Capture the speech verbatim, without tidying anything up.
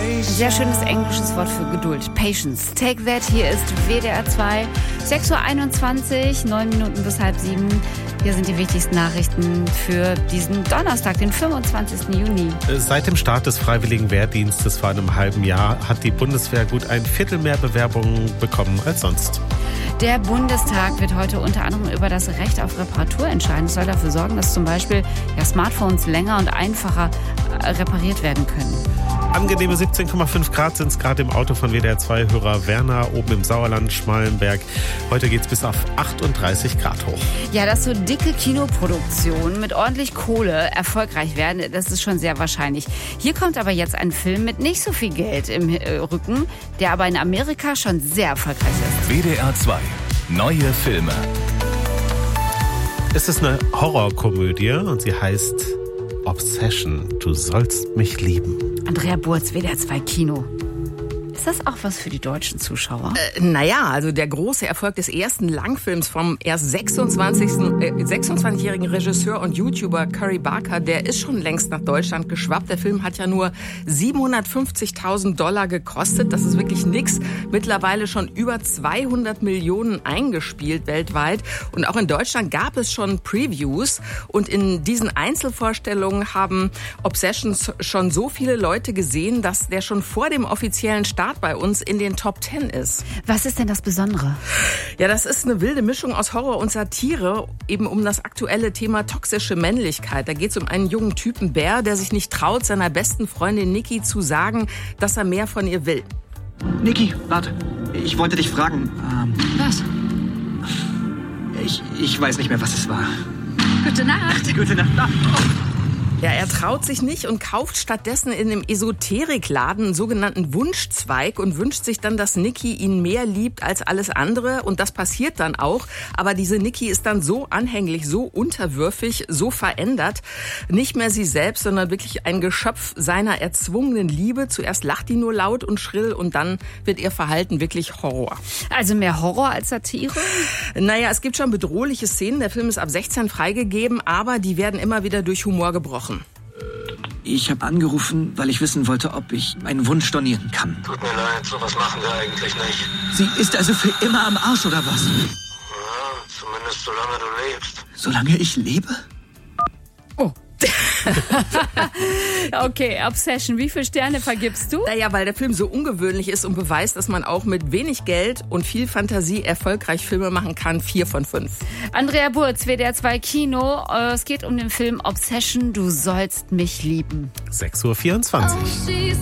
Sehr schönes englisches Wort für Geduld. Patience. Take that. Hier ist W D R zwei. sechs Uhr einundzwanzig, neun Minuten bis halb sieben. Hier sind die wichtigsten Nachrichten für diesen Donnerstag, den fünfundzwanzigsten Juni. Seit dem Start des Freiwilligen Wehrdienstes vor einem halben Jahr hat die Bundeswehr gut ein Viertel mehr Bewerbungen bekommen als sonst. Der Bundestag wird heute unter anderem über das Recht auf Reparatur entscheiden. Es soll dafür sorgen, dass zum Beispiel ja, Smartphones länger und einfacher repariert werden können. Angenehme siebzehn Komma fünf Grad sind es gerade im Auto von W D R zwei-Hörer Werner oben im Sauerland, Schmallenberg. Heute geht es bis auf achtunddreißig Grad hoch. Ja, dass so dicke Kinoproduktionen mit ordentlich Kohle erfolgreich werden, das ist schon sehr wahrscheinlich. Hier kommt aber jetzt ein Film mit nicht so viel Geld im Rücken, der aber in Amerika schon sehr erfolgreich ist. W D R zwei. Neue Filme. Es ist eine Horrorkomödie und sie heißt Obsession. Du sollst mich lieben. Andrea Burz, W D R zwei Kino. Ist das auch was für die deutschen Zuschauer? Äh, naja, also der große Erfolg des ersten Langfilms vom erst sechsundzwanzigjährigen Regisseur und YouTuber Curry Barker, der ist schon längst nach Deutschland geschwappt. Der Film hat ja nur siebenhundertfünfzigtausend Dollar gekostet. Das ist wirklich nix. Mittlerweile schon über zweihundert Millionen eingespielt weltweit. Und auch in Deutschland gab es schon Previews. Und in diesen Einzelvorstellungen haben Obsessions schon so viele Leute gesehen, dass der schon vor dem offiziellen Start bei uns in den Top Ten ist. Was ist denn das Besondere? Ja, das ist eine wilde Mischung aus Horror und Satire, eben um das aktuelle Thema toxische Männlichkeit. Da geht es um einen jungen Typen Bär, der sich nicht traut, seiner besten Freundin Niki zu sagen, dass er mehr von ihr will. Niki, warte. Ich wollte dich fragen. Ähm, was? Ich, ich weiß nicht mehr, was es war. Gute Nacht. Gute Nacht. Ah, oh. Ja, er traut sich nicht und kauft stattdessen in einem Esoterikladen einen sogenannten Wunschzweig und wünscht sich dann, dass Niki ihn mehr liebt als alles andere. Und das passiert dann auch. Aber diese Niki ist dann so anhänglich, so unterwürfig, so verändert. Nicht mehr sie selbst, sondern wirklich ein Geschöpf seiner erzwungenen Liebe. Zuerst lacht die nur laut und schrill und dann wird ihr Verhalten wirklich Horror. Also mehr Horror als Satire? Naja, es gibt schon bedrohliche Szenen. Der Film ist ab sechzehn freigegeben, aber die werden immer wieder durch Humor gebrochen. Ich habe angerufen, weil ich wissen wollte, ob ich meinen Wunsch stornieren kann. Tut mir leid, sowas machen wir eigentlich nicht. Sie ist also für immer am Arsch, oder was? Ja, zumindest solange du lebst. Solange ich lebe? Oh. Okay, Obsession. Wie viele Sterne vergibst du? Naja, weil der Film so ungewöhnlich ist und beweist, dass man auch mit wenig Geld und viel Fantasie erfolgreich Filme machen kann. Vier von fünf. Andrea Burz, W D R zwei Kino. Es geht um den Film Obsession. Du sollst mich lieben. sechs Uhr vierundzwanzig.